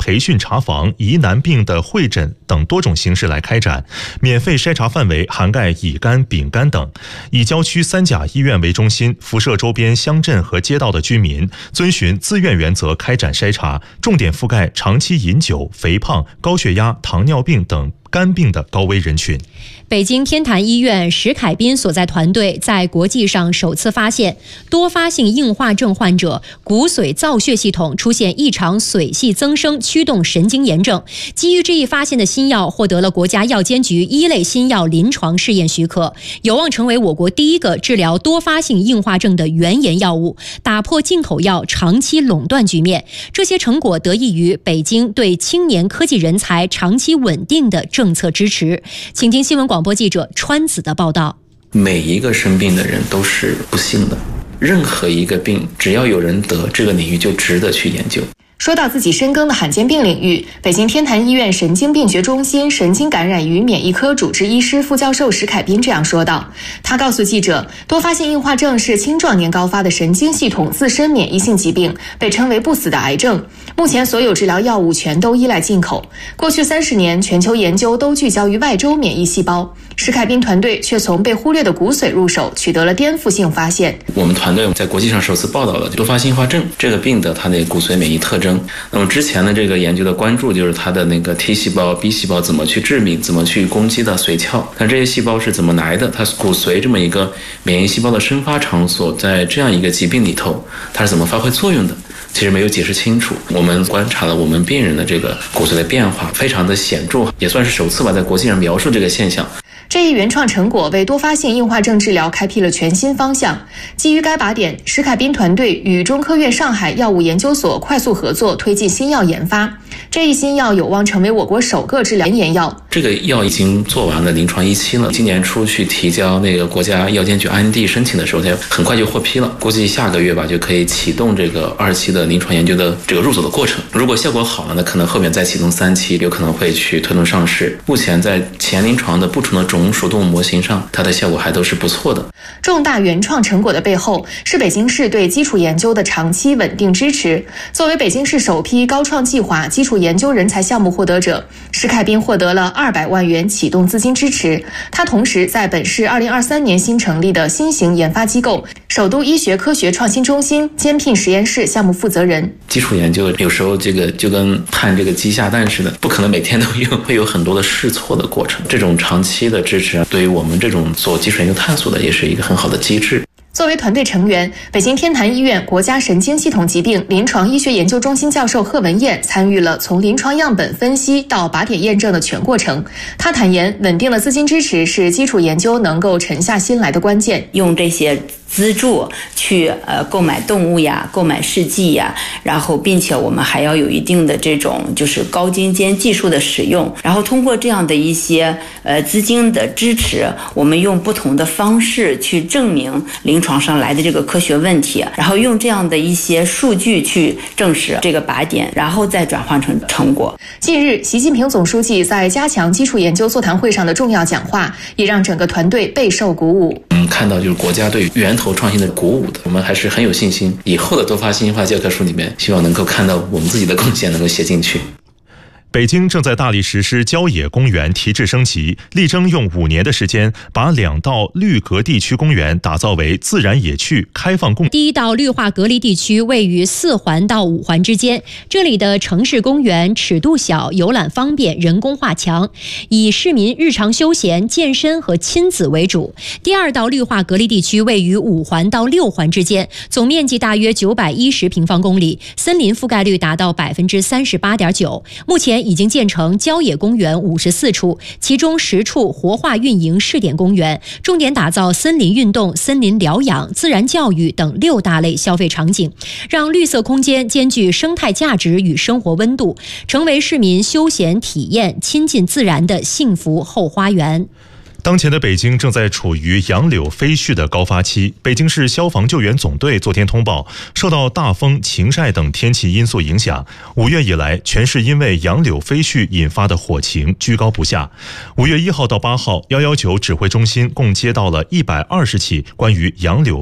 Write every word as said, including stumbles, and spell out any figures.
培训查房、疑难病的会诊等多种形式来开展，免费筛查范围涵盖乙肝、丙肝等。以郊区三甲医院为中心，辐射周边乡镇和街道的居民，遵循自愿原则开展筛查，重点覆盖长期饮酒、肥胖、高血压、糖尿病等肝病的高危人群。 北京天坛医院石凯斌所在团队在国际上首次发现多发性硬化症患者骨髓造血系统出现异常髓系增生驱动神经炎症。基于这一发现的新药获得了国家药监局一类新药临床试验许可，有望成为我国第一个治疗多发性硬化症的原研药物，打破进口药长期垄断局面。这些成果得益于北京对青年科技人才长期稳定的政策支持。请听新闻广播记者川子的报道。 每一个生病的人都是不幸的，任何一个病只要有人得，这个领域就值得去研究。 说到自己深耕的罕见病领域，北京天坛医院神经病学中心神经感染与免疫科主治医师副教授石凯斌这样说道。他告诉记者，多发性硬化症是青壮年高发的神经系统自身免疫性疾病，被称为不死的癌症。目前所有治疗药物全都依赖进口，过去三十年全球研究都聚焦于外周免疫细胞，石凯斌团队却从被忽略的骨髓入手，取得了颠覆性发现。 我们团队在国际上首次报道了多发性硬化症这个病的它的骨髓免疫特征。那么之前的这个研究的关注就是它的那个 T 细胞、B 细胞怎么去致命，怎么去攻击的髓鞘，但这些细胞是怎么来的，它骨髓这么一个免疫细胞的生发场所，在这样一个疾病里头它是怎么发挥作用的，其实没有解释清楚。我们观察了我们病人的这个骨髓的变化非常的显著，也算是首次吧在国际上描述这个现象。 这一原创成果为多发性硬化症治疗开辟了全新方向。基于该靶点，石凯斌团队与中科院上海药物研究所快速合作，推进新药研发。这一新药有望成为我国首个治疗原研药。 这个药已经做完了临床一期了，今年初去提交那个国家药监局 I N D 申请的时候，它很快就获批了，估计下个月吧就可以启动这个二期的临床研究的这个入组的过程。如果效果好了，那可能后面再启动三期，有可能会去推动上市。目前在前临床的不同的种属动物模型上，它的效果还都是不错的。 重大原创成果的背后，是北京市对基础研究的长期稳定支持。作为北京市首批高创计划基础研究人才项目获得者，石凯斌获得了二百万元启动资金支持。他同时在本市二零二三年新成立的新型研发机构首都医学科学创新中心兼聘实验室项目负责人。 基础研究有时候这个就跟探这个鸡下蛋似的，不可能每天都用，会有很多的试错的过程。这种长期的支持对于我们这种做基础研究探索的也是一个很好的机制。 作为团队成员，北京天坛医院国家神经系统疾病临床医学研究中心教授贺文燕参与了从临床样本分析到靶点验证的全过程。他坦言，稳定的资金支持是基础研究能够沉下心来的关键。 用这些资助去呃购买动物呀，购买试剂呀，然后并且我们还要有一定的这种就是高精尖技术的使用，然后通过这样的一些呃资金的支持，我们用不同的方式去证明临床上来的这个科学问题，然后用这样的一些数据去证实这个靶点，然后再转换成成果。 近日，习近平总书记在加强基础研究座谈会上的重要讲话，也让整个团队备受鼓舞。 嗯，看到就是国家对源头创新的鼓舞的，我们还是很有信心，以后的多发性硬化教科书里面，希望能够看到我们自己的贡献能够写进去。 北京正在大力实施郊野公园提质升级，力争用五年的时间把两道绿隔地区公园打造为自然野趣开放共。 第一道绿化隔离地区位于四环到五环之间，这里的城市公园尺度小，游览方便，人工化强，以市民日常休闲、健身和亲子为主。第二道绿化隔离地区位于五环到六环之间，总面积大约九百一十平方公里，森林覆盖率达到百分之三十八点九。目前已经建成郊野公园五十四处，其中十处活化运营试点公园，重点打造森林运动、森林疗养、自然教育等六大类消费场景，让绿色空间兼具生态价值与生活温度，成为市民休闲体验、亲近自然的幸福后花园。 当前的北京正在处于杨柳飞絮的高发期。北京市消防救援总队昨天通报，受到大风、晴晒等天气因素影响，五月以来，全市因为杨柳飞絮引发的火情居高不下。五月一号到八号，一一九指挥中心共接到了一百二十起关于杨柳